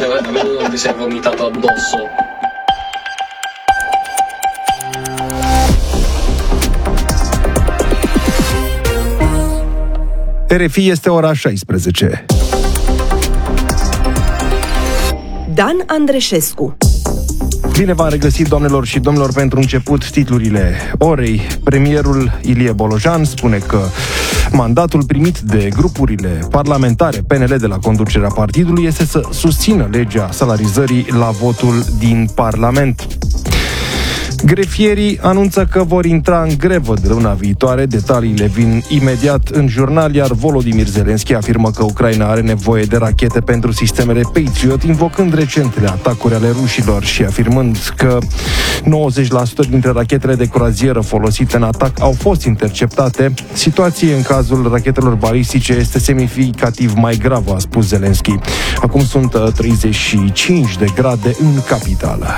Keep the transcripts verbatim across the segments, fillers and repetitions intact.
avevo, ti sei vomitato addosso. R F I este ora șaisprezece. Dan Andreșescu. Bine v-am regăsit, doamnelor și domnilor, pentru început titlurile orei. Premierul Ilie Bolojan spune că mandatul primit de grupurile parlamentare P N L de la conducerea partidului este să susțină legea salarizării la votul din Parlament. Grefierii anunță că vor intra în grevă de luna viitoare. Detaliile vin imediat în jurnal, iar Volodymyr Zelensky afirmă că Ucraina are nevoie de rachete pentru sistemele Patriot, invocând recentele atacuri ale rușilor și afirmând că nouăzeci la sută dintre rachetele de croazieră folosite în atac au fost interceptate. Situația în cazul rachetelor balistice este semnificativ mai gravă, a spus Zelensky. Acum sunt treizeci și cinci de grade în capitală.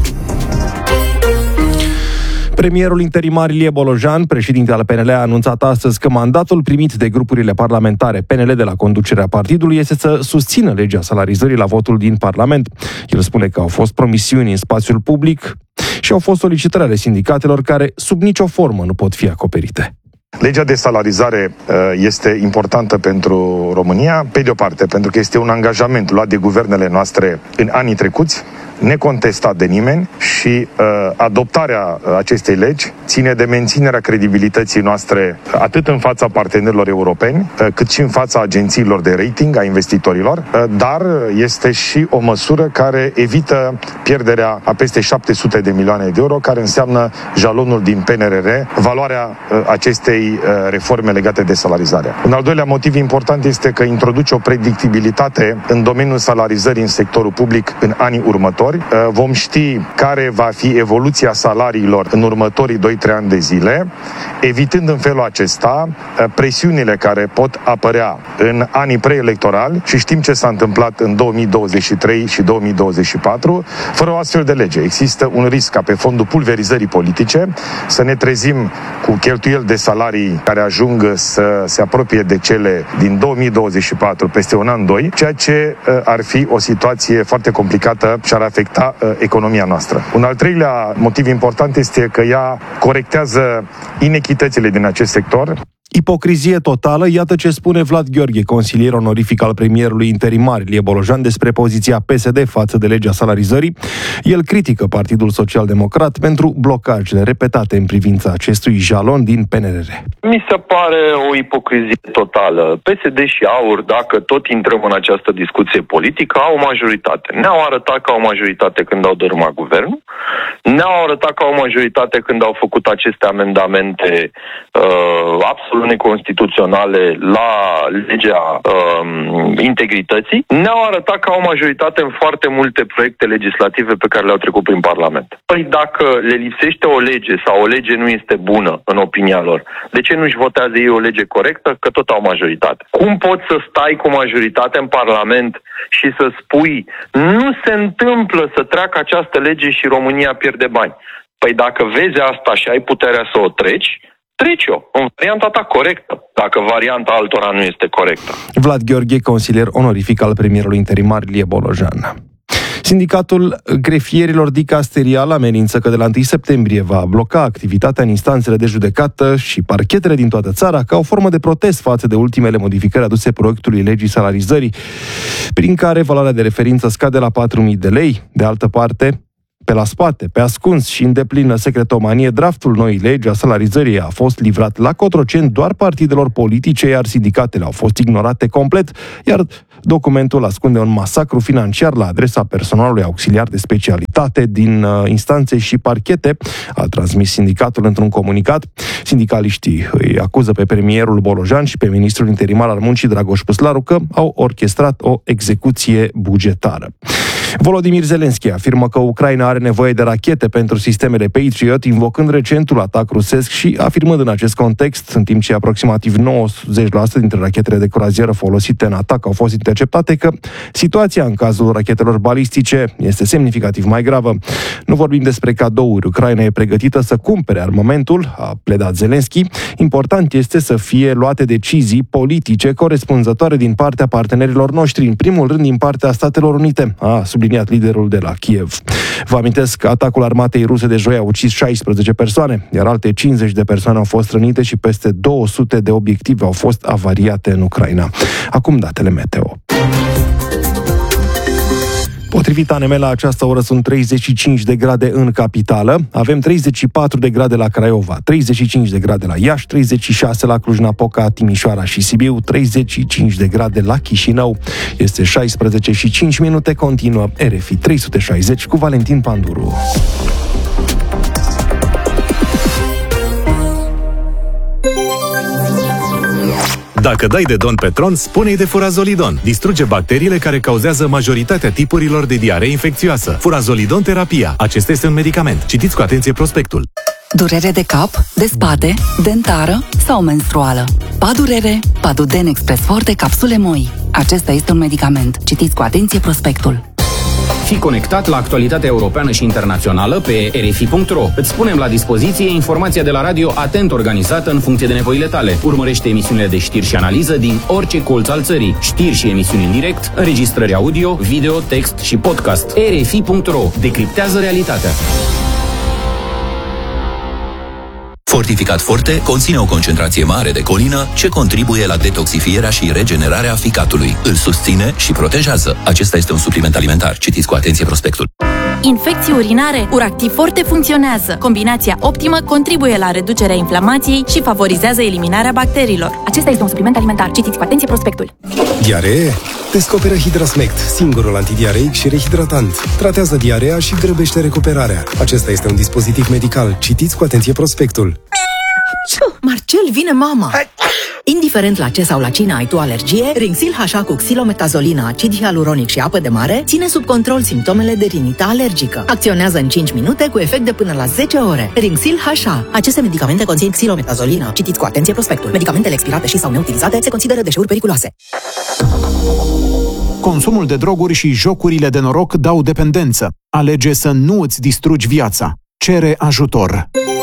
Premierul interimar Ilie Bolojan, președinte al P N L, a anunțat astăzi că mandatul primit de grupurile parlamentare P N L de la conducerea partidului este să susțină legea salarizării la votul din Parlament. El spune că au fost promisiuni în spațiul public și au fost solicitări ale sindicatelor care sub nicio formă nu pot fi acoperite. Legea de salarizare este importantă pentru România, pe de o parte, pentru că este un angajament luat de guvernele noastre în anii trecuți, necontestat de nimeni, și uh, adoptarea acestei legi ține de menținerea credibilității noastre atât în fața partenerilor europeni, uh, cât și în fața agențiilor de rating, a investitorilor, uh, dar este și o măsură care evită pierderea a peste șapte sute de milioane de euro, care înseamnă jalonul din P N R R, valoarea uh, acestei uh, reforme legate de salarizare. Un al doilea motiv important este că introduce o predictibilitate în domeniul salarizării în sectorul public în anii următori. Vom ști care va fi evoluția salariilor în următorii doi trei ani de zile, evitând în felul acesta presiunile care pot apărea în anii preelectorali, și știm ce s-a întâmplat în două mii douăzeci și trei și două mii douăzeci și patru. Fără o astfel de lege există un risc ca pe fondul pulverizării politice să ne trezim cu cheltuieli de salarii care ajung să se apropie de cele din două mii douăzeci și patru peste un an, doi, ceea ce ar fi o situație foarte complicată și ar afecta uh, economia noastră. Un al treilea motiv important este că ea corectează inechitățile din acest sector. Ipocrizie totală, iată ce spune Vlad Gheorghe, consilier onorific al premierului interimar Ilie Bolojan, despre poziția P S D față de legea salarizării. El critică Partidul Social-Democrat pentru blocajele repetate în privința acestui jalon din P N R R. Mi se pare o ipocrizie totală. P S D și AUR, dacă tot intrăm în această discuție politică, au majoritate. Ne-au arătat că au majoritate când au dărâmat guvernul, ne-au arătat că au majoritate când au făcut aceste amendamente uh, absolut neconstituționale la legea um, integrității, ne-au arătat că au majoritate în foarte multe proiecte legislative pe care le-au trecut prin Parlament. Păi dacă le lipsește o lege sau o lege nu este bună în opinia lor, de ce nu-și votează ei o lege corectă? Că tot au majoritate. Cum poți să stai cu majoritate în Parlament și să spui nu se întâmplă să treacă această lege și România pierde bani? Păi dacă vezi asta și ai puterea să o treci, treci-o în varianta ta corectă, dacă varianta altora nu este corectă. Vlad Gheorghe, consilier onorific al premierului interimar Ilie Bolojan. Sindicatul grefierilor dicasterial amenință că de la întâi septembrie va bloca activitatea în instanțele de judecată și parchetele din toată țara ca o formă de protest față de ultimele modificări aduse proiectului legii salarizării, prin care valoarea de referință scade la patru mii de lei. De altă parte, pe la spate, pe ascuns și în deplină secretomanie, draftul noii legi a salarizării a fost livrat la Cotroceni doar partidelor politice, iar sindicatele au fost ignorate complet, iar documentul ascunde un masacru financiar la adresa personalului auxiliar de specialitate din uh, instanțe și parchete, a transmis sindicatul într-un comunicat. Sindicaliștii îi acuză pe premierul Bolojan și pe ministrul interimar al muncii Dragoș Păslaru că au orchestrat o execuție bugetară. Volodymyr Zelensky afirmă că Ucraina are nevoie de rachete pentru sistemele Patriot, invocând recentul atac rusesc și afirmând în acest context, în timp ce aproximativ nouăzeci la sută dintre rachetele de croazieră folosite în atac au fost interceptate, că situația în cazul rachetelor balistice este semnificativ mai gravă. Nu vorbim despre cadouri. Ucraina e pregătită să cumpere armamentul, a pledat Zelensky. Important este să fie luate decizii politice corespunzătoare din partea partenerilor noștri, în primul rând din partea Statelor Unite, a subliniat liderul de la Kiev. Vă amintesc că atacul armatei ruse de joi a ucis șaisprezece persoane, iar alte cincizeci de persoane au fost rănite și peste două sute de obiective au fost avariate în Ucraina. Acum datele meteo. Potrivit A N M, la această oră sunt treizeci și cinci de grade în capitală, avem treizeci și patru de grade la Craiova, treizeci și cinci de grade la Iași, treizeci și șase la Cluj-Napoca, Timișoara și Sibiu, treizeci și cinci de grade la Chișinău. Este șaisprezece și cinci minute, continuă R F I trei sute șaizeci cu Valentin Panduru. Dacă dai de Don Petron, spune-i de Furazolidon. Distruge bacteriile care cauzează majoritatea tipurilor de diaree infecțioasă. Furazolidon terapia. Acesta este un medicament. Citiți cu atenție prospectul. Durere de cap, de spate, dentară sau menstruală. Padurere, Paduden Express Forte capsule moi. Acesta este un medicament. Citiți cu atenție prospectul. Fii conectat la actualitatea europeană și internațională pe R F I punct ro. Îți punem la dispoziție informația de la radio atent organizată în funcție de nevoile tale. Urmărește emisiunile de știri și analiză din orice colț al țării. Știri și emisiuni în direct, înregistrări audio, video, text și podcast. R F I punct ro. Decriptează realitatea. Fortificat Forte conține o concentrație mare de colină ce contribuie la detoxifierea și regenerarea ficatului. Îl susține și protejează. Acesta este un supliment alimentar. Citiți cu atenție prospectul. Infecții urinare, Uractiv Forte funcționează. Combinația optimă contribuie la reducerea inflamației și favorizează eliminarea bacteriilor. Acesta este un supliment alimentar. Citiți cu atenție prospectul. Diaree? Descoperă Hidrasmect, singurul antidiareic și rehidratant. Tratează diarea și grăbește recuperarea. Acesta este un dispozitiv medical. Citiți cu atenție prospectul. Marcel, vine mama! Indiferent la ce sau la cine ai tu alergie, Rinxil H A cu xilometazolina, acid hialuronic și apă de mare ține sub control simptomele de rinită alergică. Acționează în cinci minute cu efect de până la zece ore. Rinxil H A. Aceste medicamente conțin xilometazolina. Citiți cu atenție prospectul. Medicamentele expirate și sau neutilizate se consideră deșeuri periculoase. Consumul de droguri și jocurile de noroc dau dependență. Alege să nu îți distrugi viața. Cere ajutor.